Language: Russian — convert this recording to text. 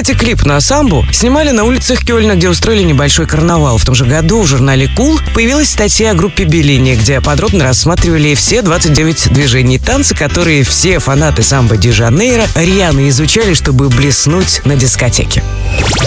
Кстати, клип на самбу снимали на улицах Кёльна, где устроили небольшой карнавал. В том же году в журнале «Кул» появилась статья о группе Беллини, где подробно рассматривали все 29 движений танца, которые все фанаты самбо-де-Жанейро рьяно изучали, чтобы блеснуть на дискотеке.